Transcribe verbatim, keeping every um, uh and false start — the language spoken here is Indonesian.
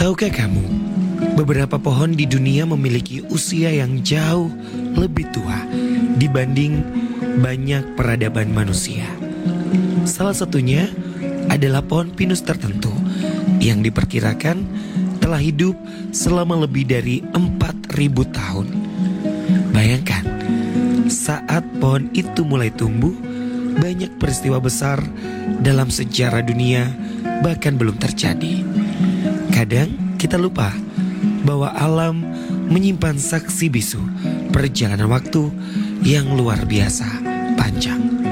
Tahukah kamu, beberapa pohon di dunia memiliki usia yang jauh lebih tua dibanding banyak peradaban manusia. Salah satunya adalah pohon pinus tertentu yang diperkirakan telah hidup selama lebih dari empat ribu tahun. Bayangkan, saat pohon itu mulai tumbuh, banyak peristiwa besar dalam sejarah dunia bahkan belum terjadi. Kadang kita lupa bahwa alam menyimpan saksi bisu perjalanan waktu yang luar biasa panjang.